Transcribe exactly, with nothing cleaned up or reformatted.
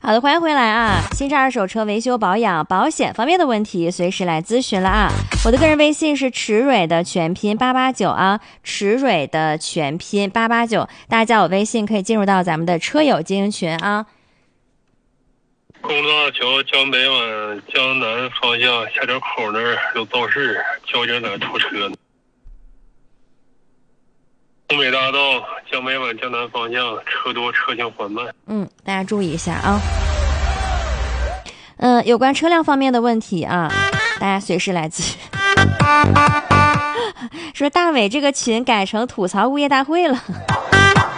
好的，欢迎回来啊！新车、二手车维修保养、保险方面的问题，随时来咨询了啊！我的个人微信是池蕊的全拼八八九啊，池蕊的全拼八八九，大家加我微信可以进入到咱们的车友精英群啊。 公路大桥江北往江南方向下交口那儿有肇事，交警在那拖车呢。东北大道江北往江南方向车多车行缓慢。 嗯，大家注意一下啊。嗯、呃，有关车辆方面的问题啊，大家随时来咨询。说大伟这个群改成吐槽物业大会了。